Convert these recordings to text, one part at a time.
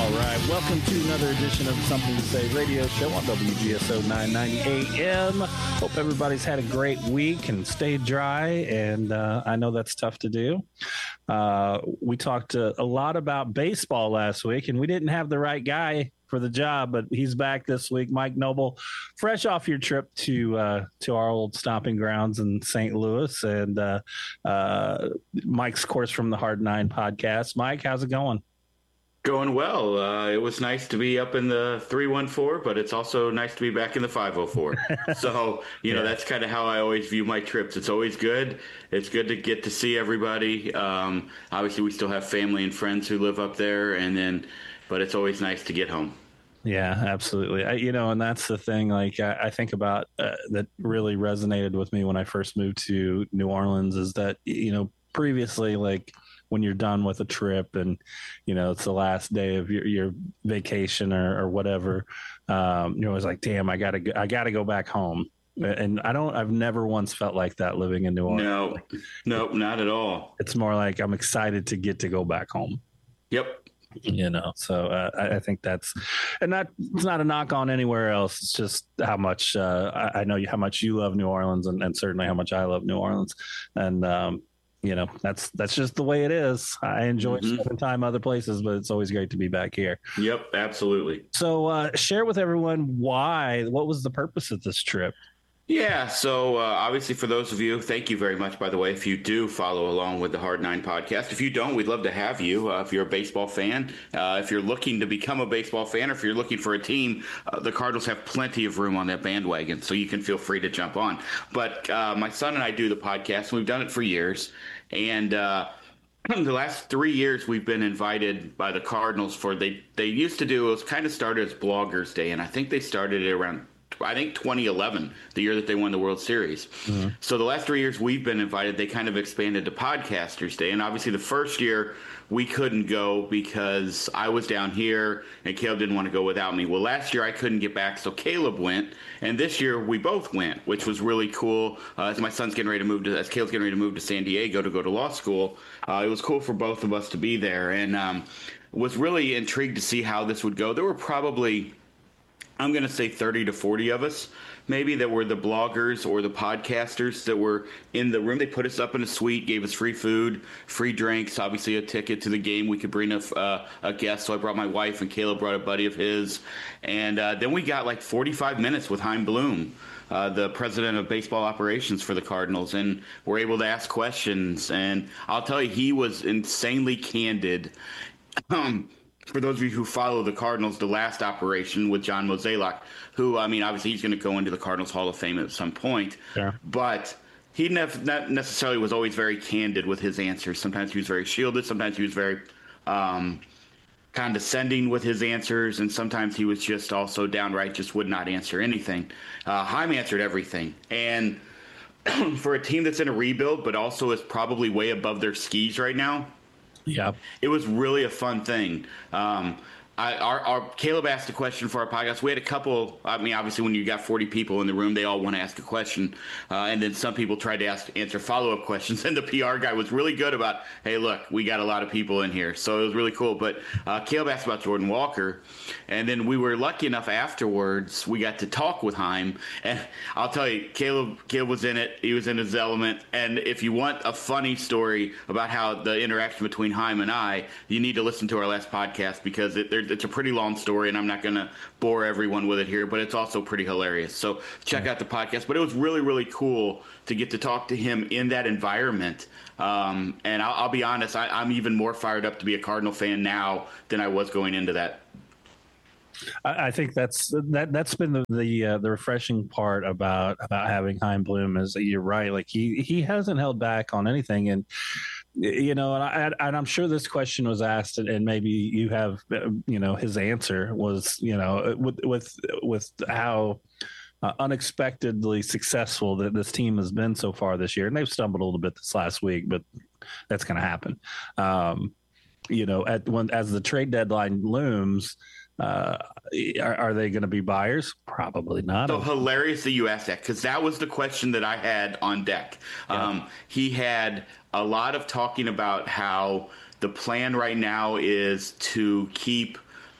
All right, welcome to another edition of the Something to Say radio show on WGSO 990 AM. Hope everybody's had a great week and stayed dry, and I know that's tough to do. We talked a lot about baseball last week, and we didn't have the right guy for the job, but he's back this week. Mike Noble, fresh off your trip to our old stomping grounds in St. Louis, and Mike's course from the Hard Nine podcast. Mike, how's it going? Going well. It was nice to be up in the 314, but it's also nice to be back in the 504. So, that's kind of how I always view my trips. It's always good. It's good to get to see everybody. Obviously, we still have family and friends who live up there, but it's always nice to get home. Yeah, absolutely. And that's the thing. Like, I think about that really resonated with me when I first moved to New Orleans is that, previously, like, when you're done with a trip and, it's the last day of your vacation or whatever, you're always like, damn, I gotta go back home. And I've never once felt like that living in New Orleans. No, not at all. It's more like I'm excited to get to go back home. Yep. So I think it's not a knock on anywhere else. It's just how much I know how much you love New Orleans and certainly how much I love New Orleans. And, that's just the way it is. I enjoy spending time other places, but it's always great to be back here. Yep, absolutely. So share with everyone what was the purpose of this trip? Yeah, so obviously for those of you, thank you very much, by the way, if you do follow along with the Hard Nine podcast. If you don't, we'd love to have you. If you're a baseball fan, if you're looking to become a baseball fan, or if you're looking for a team, the Cardinals have plenty of room on that bandwagon, so you can feel free to jump on. But my son and I do the podcast, and we've done it for years. And the last 3 years, we've been invited by the Cardinals they used to do, it was kind of started as Bloggers Day, and I think they started it around 2011, the year that they won the World Series. Mm-hmm. So the last 3 years we've been invited, they kind of expanded to Podcasters Day. And obviously the first year we couldn't go because I was down here and Caleb didn't want to go without me. Well, last year I couldn't get back, so Caleb went. And this year we both went, which was really cool. As my son's getting ready to move as Caleb's getting ready to move to San Diego to go to law school, it was cool for both of us to be there. And was really intrigued to see how this would go. There were probably, I'm going to say 30 to 40 of us, maybe, that were the bloggers or the podcasters that were in the room. They put us up in a suite, gave us free food, free drinks, obviously a ticket to the game. We could bring a guest. So I brought my wife and Caleb brought a buddy of his. And then we got like 45 minutes with Chaim Bloom, the president of baseball operations for the Cardinals, and we're able to ask questions. And I'll tell you, he was insanely candid. For those of you who follow the Cardinals, the last operation with John Mozeliak, who, obviously he's going to go into the Cardinals Hall of Fame at some point, yeah. But he not necessarily was always very candid with his answers. Sometimes he was very shielded. Sometimes he was very condescending with his answers. And sometimes he was just also downright just would not answer anything. Chaim answered everything. And for a team that's in a rebuild, but also is probably way above their skis right now, yeah, it was really a fun thing. Our Caleb asked a question for our podcast. We had a couple. Obviously, when you got 40 people in the room, they all want to ask a question, and then some people tried to answer follow-up questions. And the PR guy was really good about, "Hey, look, we got a lot of people in here," so it was really cool. But Caleb asked about Jordan Walker, and then we were lucky enough afterwards we got to talk with Chaim. And I'll tell you, Caleb was in it. He was in his element. And if you want a funny story about how the interaction between Chaim and I, you need to listen to our last podcast because it's a pretty long story, and I'm not going to bore everyone with it here, but it's also pretty hilarious. So check out the podcast. But it was really, really cool to get to talk to him in that environment. And I'll be honest, I'm even more fired up to be a Cardinal fan now than I was going into that. I think that's been the refreshing part about having Chaim Bloom is that you're right. Like he hasn't held back on anything, and and I'm sure this question was asked, and maybe you have his answer was with how unexpectedly successful that this team has been so far this year, and they've stumbled a little bit this last week, but that's going to happen. As the trade deadline looms. Are they going to be buyers? Probably not. So hilarious that you asked that, because that was the question that I had on deck. Yeah. He had a lot of talking about how the plan right now is to keep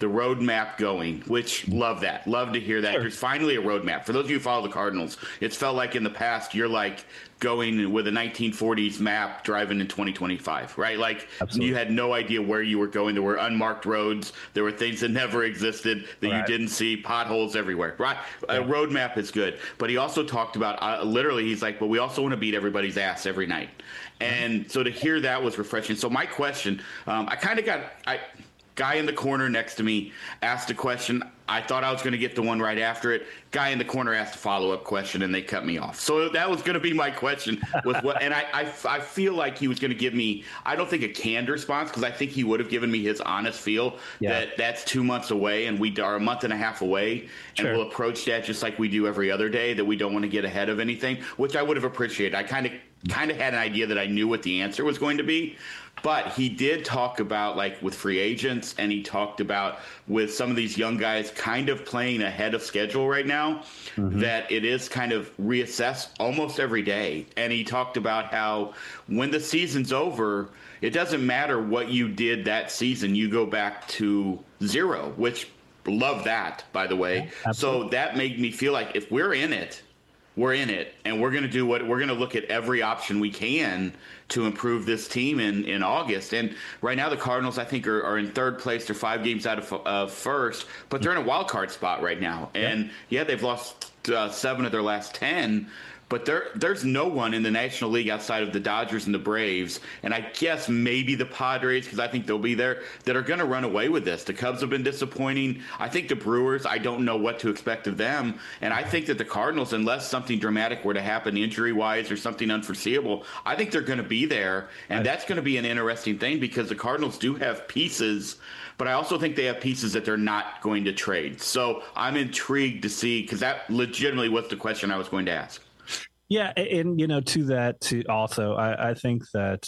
the roadmap going, which love that. Love to hear that. Sure. There's finally a roadmap. For those of you who follow the Cardinals, it's felt like in the past you're like going with a 1940s map driving in 2025, right? Like Absolutely. You had no idea where you were going. There were unmarked roads. There were things that never existed that you didn't see, potholes everywhere, right? Yeah. A roadmap is good. But he also talked about, literally, he's like, but we also want to beat everybody's ass every night. And so to hear that was refreshing. So my question, I kind of got... Guy in the corner next to me asked a question. I thought I was going to get the one right after it. Guy in the corner asked a follow-up question, and they cut me off. So that was going to be my question. And I feel like he was going to give me, I don't think a canned response, because I think he would have given me his honest feel that that's 2 months away, and we are a month and a half away, and we'll approach that just like we do every other day, that we don't want to get ahead of anything, which I would have appreciated. I kind of had an idea that I knew what the answer was going to be. But he did talk about, like, with free agents, and he talked about with some of these young guys kind of playing ahead of schedule right now, that it is kind of reassessed almost every day. And he talked about how when the season's over, it doesn't matter what you did that season. You go back to zero, which love that, by the way. Yeah, so that made me feel like if we're in it, we're in it, and we're going to do what we're going to look at every option we can to improve this team in August. And right now the Cardinals, I think, are in third place. They're 5 games out of first, but they're in a wild card spot right now. And they've lost 7 of their last 10. But there's no one in the National League outside of the Dodgers and the Braves, and I guess maybe the Padres, because I think they'll be there, that are going to run away with this. The Cubs have been disappointing. I think the Brewers, I don't know what to expect of them. And I think that the Cardinals, unless something dramatic were to happen injury-wise or something unforeseeable, I think they're going to be there. And that's going to be an interesting thing, because the Cardinals do have pieces, but I also think they have pieces that they're not going to trade. So I'm intrigued to see, because that legitimately was the question I was going to ask. Yeah, and to that, also, I think that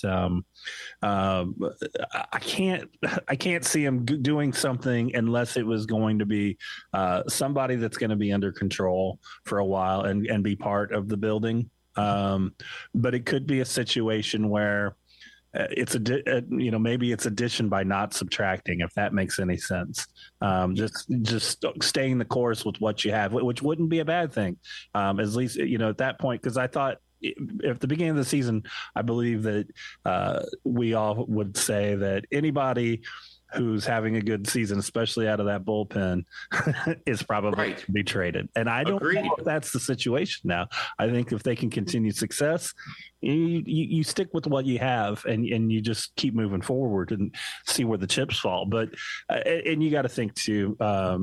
I can't see him doing something unless it was going to be somebody that's going to be under control for a while and be part of the building. But it could be a situation where it's maybe it's addition by not subtracting, if that makes any sense. Just staying the course with what you have, which wouldn't be a bad thing, at least at that point, because I thought at the beginning of the season, I believe that we all would say that anybody who's having a good season, especially out of that bullpen, is probably to be traded. And I don't know if that's the situation now. I think if they can continue success, you stick with what you have and you just keep moving forward and see where the chips fall. But and you got to think too,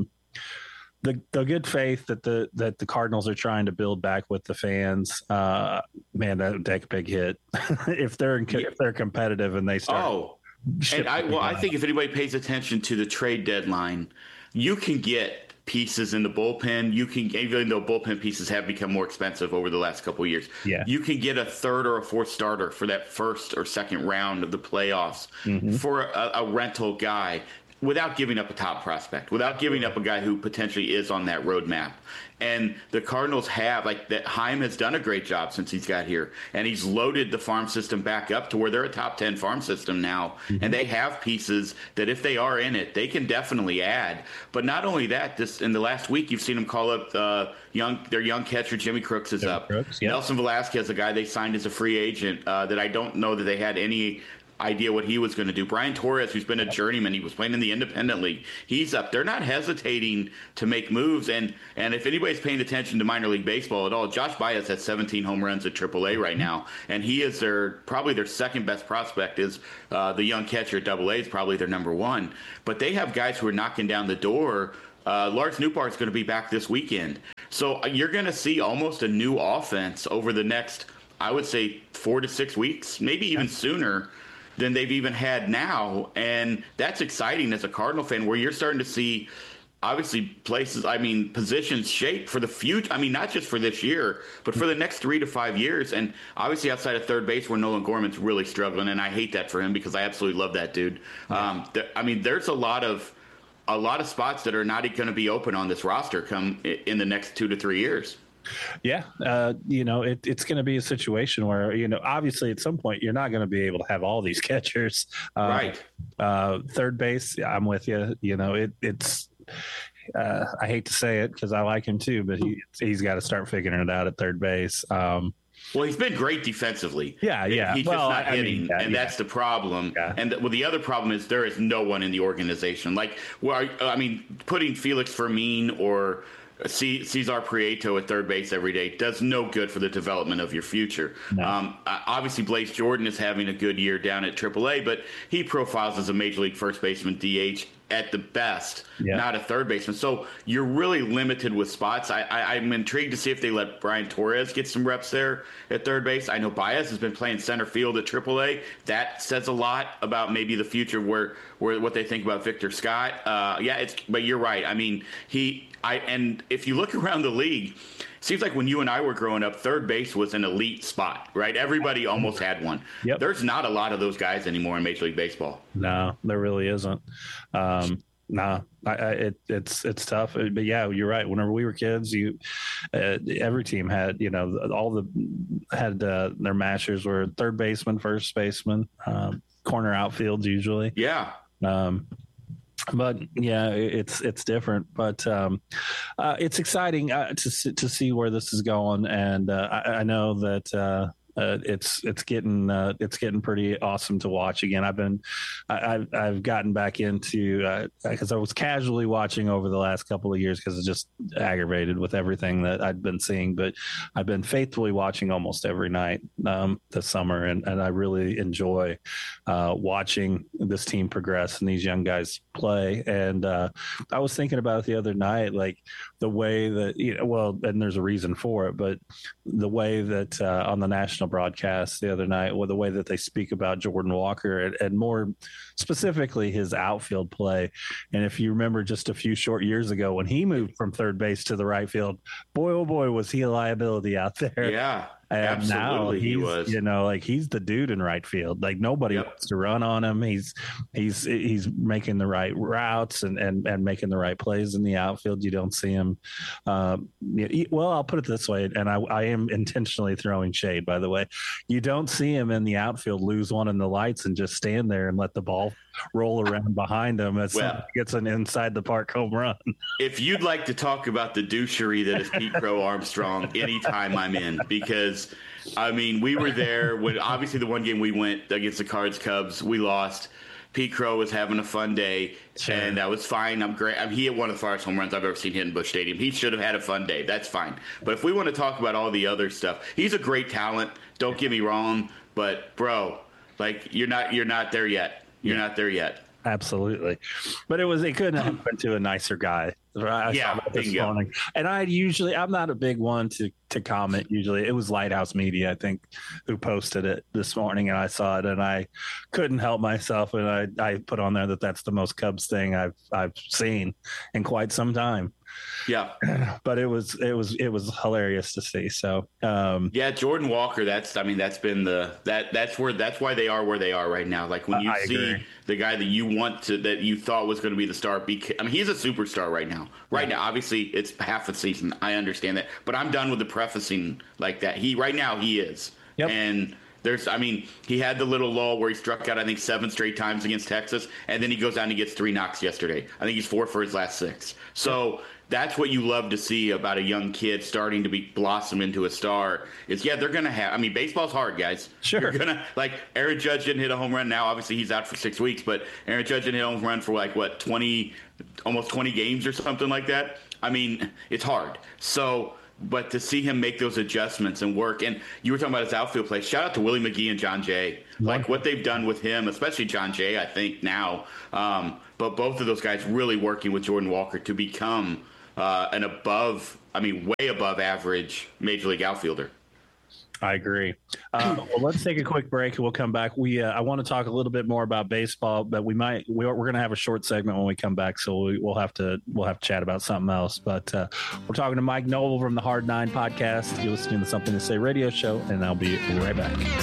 the good faith that the Cardinals are trying to build back with the fans. Man, that big hit. if they're competitive and they start. And I think if anybody pays attention to the trade deadline, you can get pieces in the bullpen. You can, even though bullpen pieces have become more expensive over the last couple of years, you can get a third or a fourth starter for that first or second round of the playoffs for a rental guy, without giving up a top prospect, without giving up a guy who potentially is on that roadmap. And the Cardinals have, like, that Heim has done a great job since he's got here, and he's loaded the farm system back up to where they're a top 10 farm system now. And they have pieces that if they are in it, they can definitely add. But not only that, this in the last week, you've seen them call up their young catcher, Jimmy Crooks is up. Nelson Velasquez, a guy they signed as a free agent that I don't know that they had any idea what he was going to do. Brian Torres, who's been a journeyman, he was playing in the Independent League. He's up. They're not hesitating to make moves. And if anybody's paying attention to minor league baseball at all, Josh Baez has 17 home runs at AAA right now, and he is probably their second best prospect. Is the young catcher at AA is probably their number one. But they have guys who are knocking down the door. Lars Nootbaar is going to be back this weekend. So you're going to see almost a new offense over the next, I would say, 4 to 6 weeks, maybe even sooner than they've even had now. And that's exciting as a Cardinal fan, where you're starting to see, obviously, positions shaped for the future. I mean, not just for this year, but for the next 3 to 5 years. And obviously outside of third base, where Nolan Gorman's really struggling, and I hate that for him because I absolutely love that dude. There's a lot of spots that are not going to be open on this roster come in the next 2 to 3 years. Yeah. It's going to be a situation where, obviously at some point you're not going to be able to have all these catchers. Right. Third base, I'm with you. It's I hate to say it because I like him too, but he's got to start figuring it out at third base. Well, he's been great defensively. Yeah. He's just not hitting, that's the problem. Yeah. And the other problem is there is no one in the organization. Putting Felix Fermin or Cesar Prieto at third base every day does no good for the development of your future. No. Obviously, Blaze Jordan is having a good year down at AAA, but he profiles as a major league first baseman DH at the best, not a third baseman. So you're really limited with spots. I'm intrigued to see if they let Brian Torres get some reps there at third base. I know Baez has been playing center field at AAA. That says a lot about maybe the future where what they think about Victor Scott. But you're right. I mean, and if you look around the league, it seems like when you and I were growing up, third base was an elite spot, right? Everybody almost had one. Yep. There's not a lot of those guys anymore in Major League Baseball. No, there really isn't. It's tough. But yeah, you're right. Whenever we were kids, every team had, had their masters were third baseman, first baseman, corner outfields usually. Yeah. But yeah, it's different, but it's exciting to see where this is going, and I know that it's getting pretty awesome to watch again. I've gotten back into because I was casually watching over the last couple of years because it's just aggravated with everything that I'd been seeing, but I've been faithfully watching almost every night this summer, and I really enjoy watching this team progress and these young guys play. And I was thinking about it the other night, like the way that and there's a reason for it, but the way that on the national broadcast the other night, or the way that they speak about Jordan Walker and more specifically his outfield play. And if you remember just a few short years ago when he moved from third base to the right field, boy, oh boy, was he a liability out there. Yeah. And absolutely, now he was. He's the dude in right field. Like nobody wants to run on him. He's making the right routes and making the right plays in the outfield. You don't see him. Well, I'll put it this way, and I am intentionally throwing shade, by the way. You don't see him in the outfield lose one in the lights and just stand there and let the ball roll around behind him as someone gets an inside the park home run. If you'd like to talk about the douchery that is Pete Crow Armstrong, anytime I'm in, because I mean, we were there when obviously the one game we went against the Cards Cubs, we lost. Pete Crow was having a fun day, and that was fine. I'm great. He hit one of the farthest home runs I've ever seen hit in Busch Stadium. He should have had a fun day. That's fine. But if we want to talk about all the other stuff, he's a great talent. Don't get me wrong, but bro, like you're not there yet. You're not there yet. Absolutely. But it couldn't happen to a nicer guy. This morning. And I'm not a big one to comment usually. It was Lighthouse Media, I think, who posted it this morning, and I saw it and I couldn't help myself, and I put on there that's the most Cubs thing I've seen in quite some time. Yeah. But it was hilarious to see. So Jordan Walker, that's why they are where they are right now. Like when you see the guy that you thought was going to be the star, he's a superstar right now. Now, obviously it's half a season. I understand that, but I'm done with the prefacing like that. He is. Yep. And he had the little lull where he struck out, I think, 7 straight times against Texas, and then he goes out and he gets 3 knocks yesterday. I think he's 4 for his last 6. So that's what you love to see about a young kid starting to blossom into a star. They're going to have – baseball's hard, guys. Sure. You're going to – like, Aaron Judge didn't hit a home run. Now, obviously, he's out for 6 weeks, but Aaron Judge didn't hit a home run for, almost 20 games or something like that. It's hard. So – but to see him make those adjustments and work, and you were talking about his outfield play, shout out to Willie McGee and John Jay. Like what they've done with him, especially John Jay, I think now. But both of those guys really working with Jordan Walker to become way above average Major League outfielder. I agree. Well, let's take a quick break and we'll come back. I want to talk a little bit more about baseball, but we're going to have a short segment when we come back, so we'll have to chat about something else. But we're talking to Mike Noble from the Hard 9 podcast. You're listening to Something to Say radio show, and I'll be right back.